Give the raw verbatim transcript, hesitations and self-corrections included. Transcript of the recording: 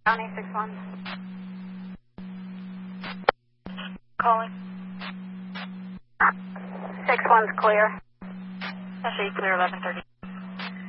County six one. Calling. six one's clear. I see clear eleven thirty.